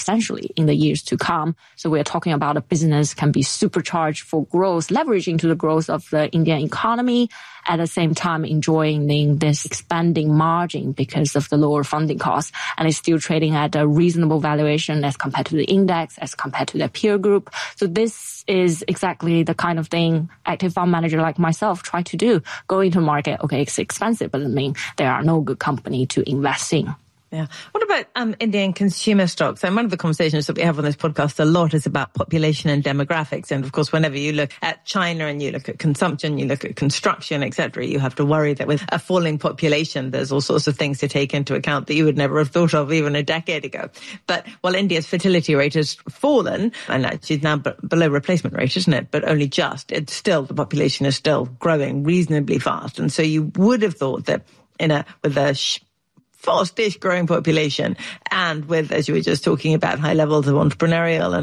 substantially in the years to come. So we're talking about a business can be supercharged for growth, leveraging to the growth of the Indian economy, at the same time enjoying this expanding margin because of the lower funding costs, and it's still trading at a reasonable valuation as compared to the index, as compared to their peer group. So this is exactly the kind of thing active fund manager like myself try to do. Go into market, okay, it's expensive, but I mean, there are no good company to invest in. Yeah. What about Indian consumer stocks? And one of the conversations that we have on this podcast a lot is about population and demographics. And of course, whenever you look at China and you look at consumption, you look at construction, etc., you have to worry that with a falling population, there's all sorts of things to take into account that you would never have thought of even a decade ago. But while India's fertility rate has fallen, and actually now below replacement rate, isn't it? But only just, it's still, the population is still growing reasonably fast. And so you would have thought that with a fast-ish growing population, and with, as you were just talking about, high levels of entrepreneurialism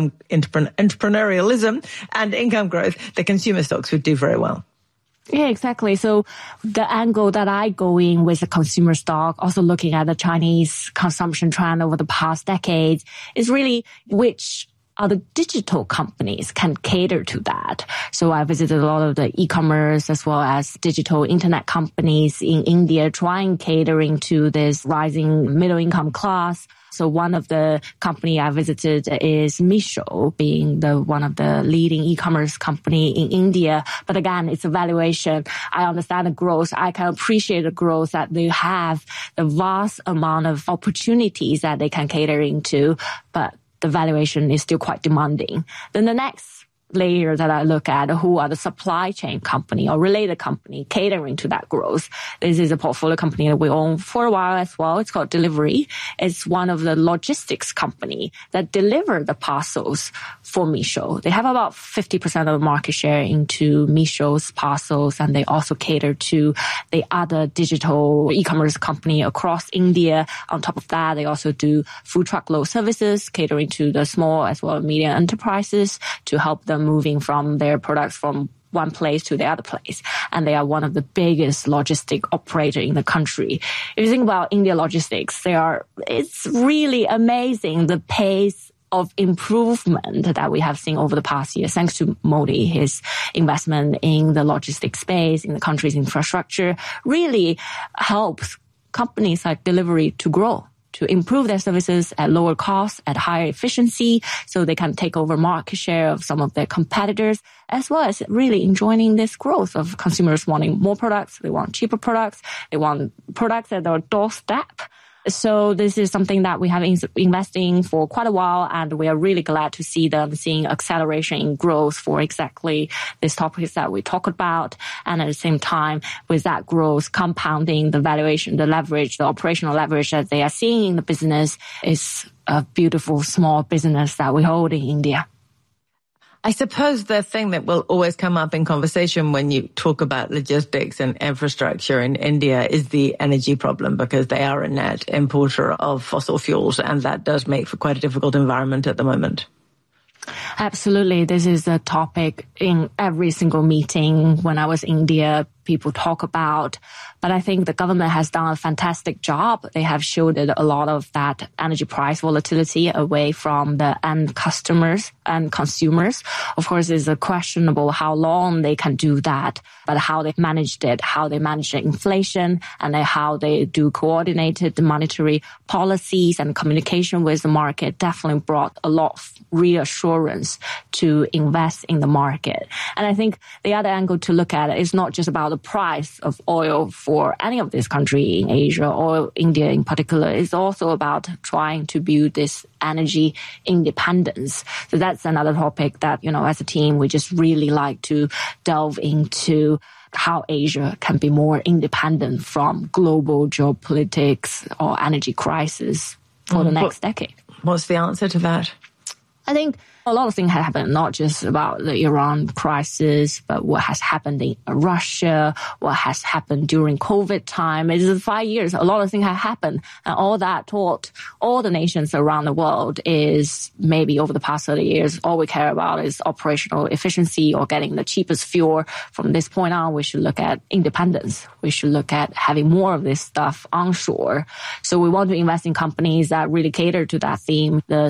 and income growth, the consumer stocks would do very well. Yeah, exactly. So the angle that I go in with the consumer stock, also looking at the Chinese consumption trend over the past decades, is really which other digital companies can cater to that. So I visited a lot of the e-commerce as well as digital internet companies in India trying catering to this rising middle income class. So one of the company I visited is Meesho, being one of the leading e-commerce company in India. But again, it's a valuation. I understand the growth. I can appreciate the growth that they have, the vast amount of opportunities that they can cater into, but the valuation is still quite demanding. Then the next layer that I look at, who are the supply chain company or related company catering to that growth. This is a portfolio company that we own for a while as well. It's called Delivery. It's one of the logistics company that deliver the parcels for Meesho. They have about 50% of the market share into Meesho's parcels, and they also cater to the other digital e-commerce company across India. On top of that, they also do food truckload services, catering to the small as well as medium enterprises to help them moving from their products from one place to the other place. And they are one of the biggest logistic operator in the country. If you think about India logistics, it's really amazing the pace of improvement that we have seen over the past year, thanks to Modi. His investment in the logistics space, in the country's infrastructure, really helps companies like Delivery to grow, to improve their services at lower cost, at higher efficiency, so they can take over market share of some of their competitors, as well as really enjoying this growth of consumers wanting more products. They want cheaper products. They want products at their doorstep. So this is something that we have investing for quite a while, and we are really glad to see them seeing acceleration in growth for exactly these topics that we talked about. And at the same time, with that growth compounding, the valuation, the leverage, the operational leverage that they are seeing in the business is a beautiful small business that we hold in India. I suppose the thing that will always come up in conversation when you talk about logistics and infrastructure in India is the energy problem, because they are a net importer of fossil fuels, and that does make for quite a difficult environment at the moment. Absolutely. This is a topic in every single meeting when I was in India. People talk about, but I think the government has done a fantastic job. They have shielded a lot of that energy price volatility away from the end customers and consumers. Of course, it's questionable how long they can do that, but how they managed it, how they managed the inflation, and how they do coordinated monetary policies and communication with the market definitely brought a lot of reassurance to invest in the market. And I think the other angle to look at it is not just about the price of oil for any of this country in Asia or India in particular. It's also about trying to build this energy independence. So that's another topic that, as a team, we just really like to delve into, how Asia can be more independent from global geopolitics or energy crisis for the next decade. What's the answer to that? I think a lot of things have happened, not just about the Iran crisis, but what has happened in Russia, what has happened during COVID time. It's 5 years. A lot of things have happened. And all that taught all the nations around the world is maybe over the past 30 years, all we care about is operational efficiency or getting the cheapest fuel. From this point on, we should look at independence. We should look at having more of this stuff onshore. So we want to invest in companies that really cater to that theme. The